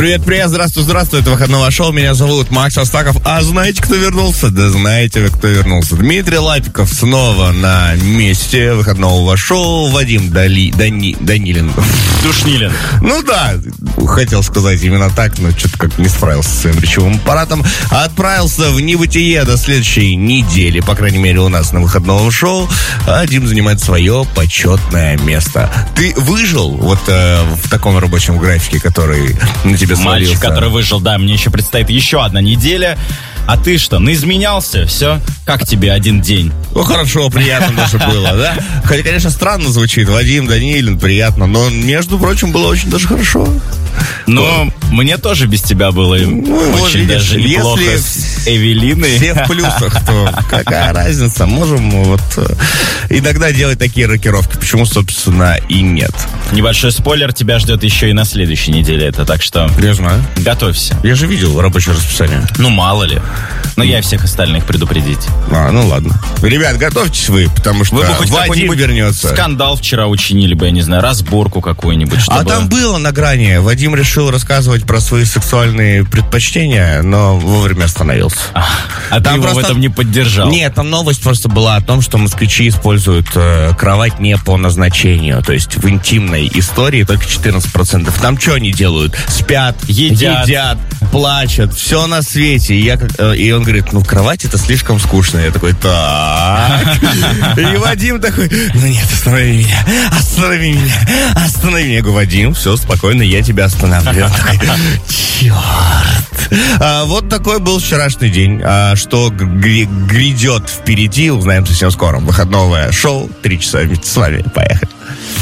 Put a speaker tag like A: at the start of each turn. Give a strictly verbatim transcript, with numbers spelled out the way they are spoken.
A: Привет, привет, здравствуй, здравствуй, это выходное шоу, меня зовут Макс Астаков. А знаете, кто вернулся? Да знаете вы, кто вернулся. Дмитрий Лапиков снова на месте выходного шоу. Вадим Дали, Дани, Данилин.
B: Душнилин.
A: Ну да, хотел сказать именно так, но что-то как не справился с своим речевым аппаратом. Отправился в небытие до следующей недели, по крайней мере, у нас на выходного шоу. А Дим занимает свое почетное место. Ты выжил вот э, в таком рабочем графике, который на тебе свалился?
B: Мальчик, который выжил, да, мне еще предстоит еще одна неделя. А ты что, наизменялся? Все? Как тебе один день?
A: Ну, хорошо, приятно даже было, да? Хотя, конечно, странно звучит. Вадим, Данилин, приятно. Но, между прочим, было очень даже хорошо.
B: Но мне тоже без тебя было
A: ну,
B: очень
A: видишь,
B: даже неплохо
A: если
B: с Эвелиной.
A: Все в плюсах, то какая разница? Можем вот иногда делать такие рокировки. Почему, собственно, и нет.
B: Небольшой спойлер, тебя ждет еще и на следующей неделе. Это так что...
A: Я знаю.
B: Готовься.
A: Я же видел рабочее расписание.
B: Ну, мало ли. Но я всех остальных предупредить.
A: А, ну ладно. Ребят, готовьтесь вы, потому что
B: вы бы хоть
A: Вадим вернется.
B: Скандал вчера учинили бы, я не знаю, разборку какую-нибудь. Чтобы...
A: А там было на грани. Вадим решил рассказывать про свои сексуальные предпочтения, но вовремя остановился.
B: А, а ты его просто... в этом не поддержал?
A: Нет, там новость просто была о том, что москвичи используют э, кровать не по назначению. То есть в интимной истории только четырнадцать процентов. Там что они делают? Спят,
B: едят,
A: едят плачут, все на свете. И, я, э, и он говорит, ну кровать это слишком скучно. Я такой, так. И Вадим такой, ну нет, останови меня, останови меня, останови меня. Я говорю, Вадим, все, спокойно, я тебя останавливаю. Черт. А, вот такой был вчерашний день. А, что г- грядет впереди, узнаем совсем скоро. Выходное шоу, три часа вместе с вами. Поехали.